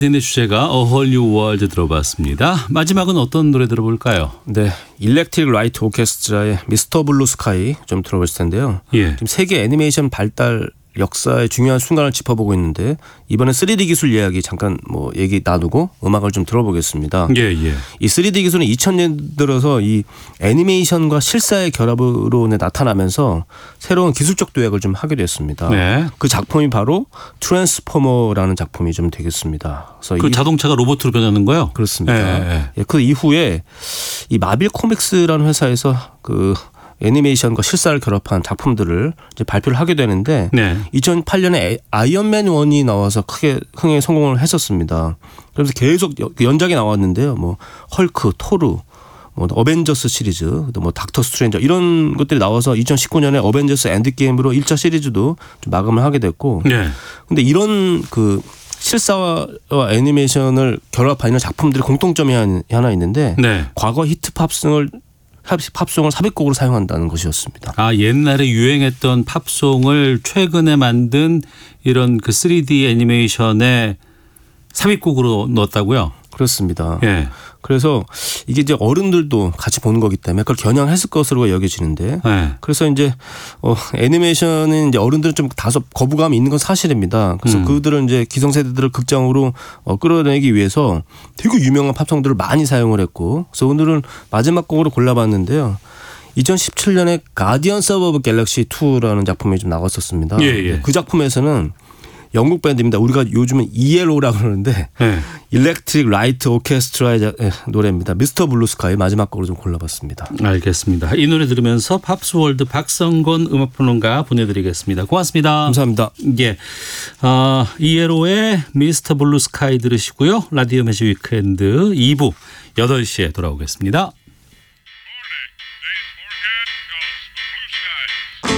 네, 주제가 A Whole New World 들어봤습니다. 마지막은 어떤 노래 들어볼까요? 네, 일렉트릭 라이트 오케스트라의 미스터 블루 스카이 좀 들어보실 텐데요. 예. 지금 세계 애니메이션 발달 역사의 중요한 순간을 짚어보고 있는데 이번에 3D 기술 이야기 잠깐 얘기 나누고 음악을 좀 들어보겠습니다. 예, 예. 이 3D 기술은 2000년 들어서 이 애니메이션과 실사의 결합으로 나타나면서 새로운 기술적 도약을 좀 하게 됐습니다. 네. 그 작품이 바로 트랜스포머라는 작품이 좀 되겠습니다. 그래서 그 자동차가 로봇으로 변하는 거요? 그렇습니다. 예, 그 이후에 이 마빌 코믹스라는 회사에서 그 애니메이션과 실사를 결합한 작품들을 이제 발표를 하게 되는데 네. 2008년에 아이언맨 1이 나와서 크게 흥행 성공을 했었습니다. 그래서 계속 연작이 나왔는데요. 헐크, 토르, 어벤져스 시리즈, 또 닥터 스트레인저 이런 것들이 나와서 2019년에 어벤져스 엔드게임으로 1차 시리즈도 좀 마감을 하게 됐고. 네. 근데 이런 그 실사와 애니메이션을 결합하는 작품들의 공통점이 하나 있는데 네. 과거 히트 팝송을 400곡으로 사용한다는 것이었습니다. 아, 옛날에 유행했던 팝송을 최근에 만든 이런 그 3D 애니메이션에 삽입곡으로 넣었다고요? 그렇습니다. 예. 그래서 이게 이제 어른들도 같이 보는 거기 때문에 그걸 겨냥했을 것으로 여겨지는데 예. 그래서 이제 애니메이션은 이제 어른들은 좀 다소 거부감이 있는 건 사실입니다. 그래서 그들은 이제 기성세대들을 극장으로 끌어내기 위해서 되게 유명한 팝송들을 많이 사용을 했고 그래서 오늘은 마지막 곡으로 골라봤는데요. 2017년에 가디언스 오브 갤럭시 2라는 작품이 좀 나왔었습니다. 예, 예. 그 작품에서는 영국 밴드입니다. 우리가 요즘은 ELO라고 그러는데 예. 일렉트릭 라이트 오케스트라의 노래입니다. 미스터 블루 스카이 마지막 곡으로 좀 골라봤습니다. 알겠습니다. 이 노래 들으면서 팝스월드 박성건 음악평론가 보내드리겠습니다. 고맙습니다. 감사합니다. 예, 이에로의 미스터 블루 스카이 들으시고요. 라디오 매직 위크엔드 2부 8시에 돌아오겠습니다.